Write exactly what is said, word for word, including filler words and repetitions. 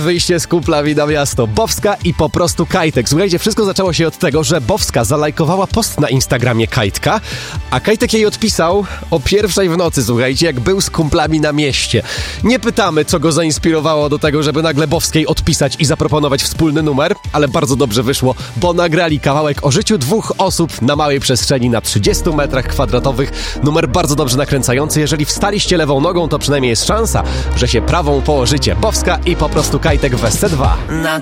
Wyjście z kumplami na miasto. Bowska i po prostu Kajtek. Słuchajcie, wszystko zaczęło się od tego, że Bowska zalajkowała post na Instagramie Kajtka, a Kajtek jej odpisał o pierwszej w nocy, słuchajcie, jak był z kumplami na mieście. Nie pytamy, co go zainspirowało do tego, żeby nagle Bowskiej odpisać i zaproponować wspólny numer, ale bardzo dobrze wyszło, bo nagrali kawałek o życiu dwóch osób na małej przestrzeni na trzydziestu metrach kwadratowych. Numer bardzo dobrze nakręcający. Jeżeli wstaliście lewą nogą, to przynajmniej jest szansa, że się prawą położycie. Bowska i po prostu Kajtek w S C dwa.